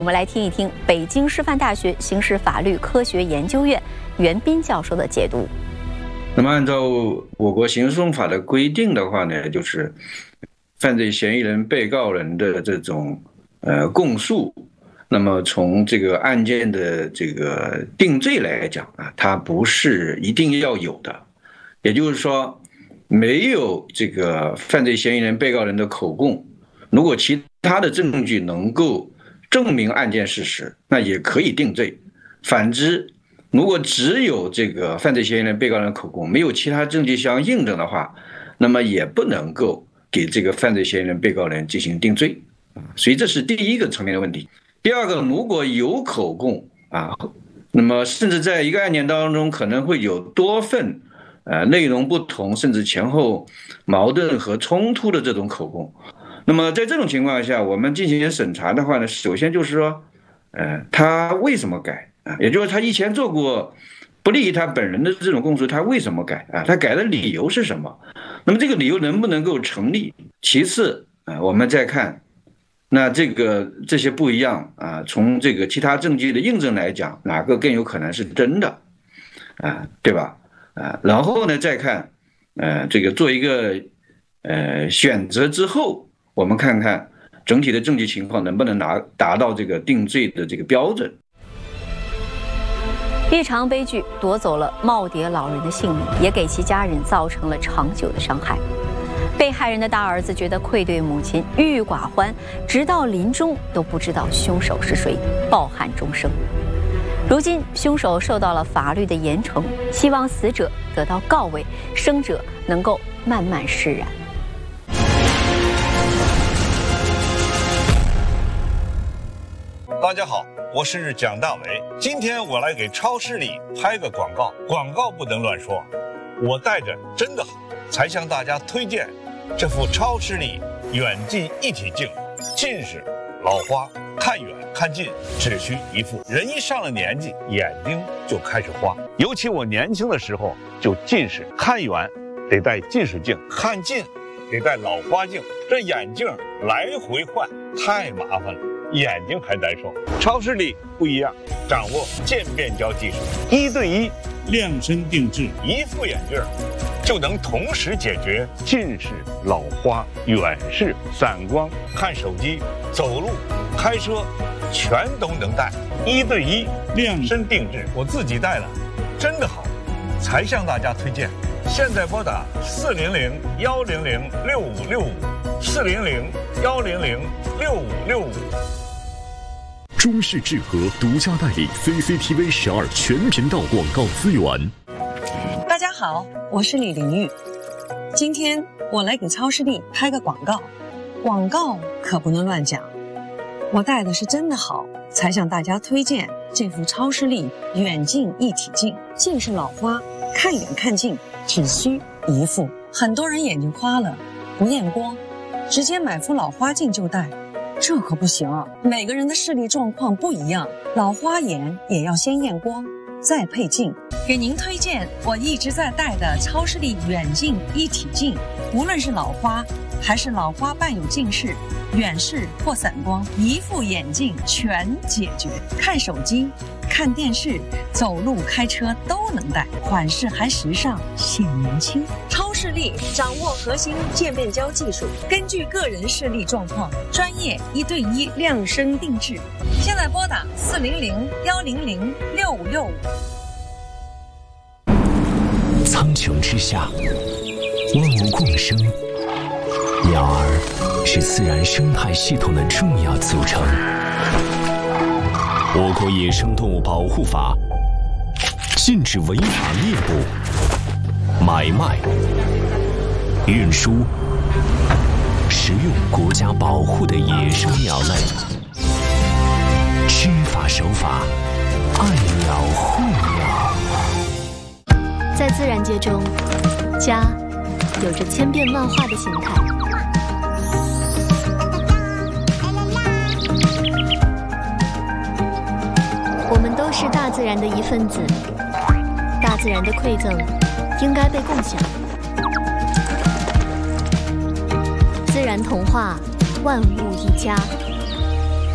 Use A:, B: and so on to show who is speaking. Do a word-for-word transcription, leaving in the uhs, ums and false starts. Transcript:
A: 我们来听一听北京师范大学刑事法律科学研究院袁斌教授的解读。
B: 那么按照我国刑事诉讼法的规定的话呢，就是犯罪嫌疑人、被告人的这种呃供述，那么从这个案件的这个定罪来讲啊，它不是一定要有的。也就是说，没有这个犯罪嫌疑人、被告人的口供，如果其他的证据能够证明案件事实，那也可以定罪。反之，如果只有这个犯罪嫌疑人、被告人的口供，没有其他证据相印证的话，那么也不能够给这个犯罪嫌疑人、被告人进行定罪。所以这是第一个层面的问题。第二个，如果有口供啊，那么甚至在一个案件当中可能会有多份呃内容不同，甚至前后矛盾和冲突的这种口供。那么在这种情况下，我们进行审查的话呢，首先就是说，呃，他为什么改啊？也就是他以前做过不利于他本人的这种供述，他为什么改啊？他改的理由是什么？那么这个理由能不能够成立？其次啊，我们再看，那这个这些不一样啊，从这个其他证据的印证来讲，哪个更有可能是真的啊？对吧？啊，然后呢，再看，呃，这个做一个呃选择之后。我们看看整体的证据情况能不能拿达到这个定罪的这个标准。
A: 一场悲剧夺走了耄耋老人的性命，也给其家人造成了长久的伤害。被害人的大儿子觉得愧对母亲，郁郁寡欢，直到临终都不知道凶手是谁，抱憾终生。如今凶手受到了法律的严惩，希望死者得到告慰，生者能够慢慢释然。
C: 大家好，我是蒋大为。今天我来给超视力拍个广告，广告不能乱说。我带着真的好，才向大家推荐这副超视力远近一体镜。近视、老花，看远看近只需一副。人一上了年纪，眼睛就开始花。尤其我年轻的时候就近视，看远得戴近视镜，看近得戴老花镜，这眼镜来回换太麻烦了。眼睛还难受，超视力不一样，掌握渐变焦技术，一对一
D: 量身定制，
C: 一副眼镜就能同时解决近视、老花、远视、散光、看手机、走路、开车，全都能戴，一对一量身定制。我自己戴了，真的好，才向大家推荐。现在拨打四零零幺零零六五六五，四零零幺零零六五六五。
E: 中视智和独家代理 C C T V 十二全频道广告资源。
F: 大家好，我是李玲玉。今天我来给超视力拍个广告，广告可不能乱讲。我戴的是真的好，才向大家推荐这副超视力远近一体镜。近视老花，看远看近只需一副。很多人眼睛花了，不验光，直接买副老花镜就戴。这可不行啊！每个人的视力状况不一样，老花眼也要先验光，再配镜。给您推荐我一直在戴的超视力远近一体镜，无论是老花还是老花伴有近视、远视或散光，一副眼镜全解决。看手机、看电视、走路、开车都能戴，款式还时尚，显年轻。超视力掌握核心渐变焦技术，根据个人视力状况，专业一对一量身定制。现在拨打四零零幺零零六五六五。
G: 苍穹之下，万物共生，鸟儿是自然生态系统的重要组成。我国野生动物保护法禁止违法猎捕、买卖、运输、食用国家保护的野生鸟类。知法守法，爱鸟护鸟。
H: 在自然界中，家有着千变万化的形态。我们都是大自然的一份子，大自然的馈赠应该被共享。自然童话，万物一家。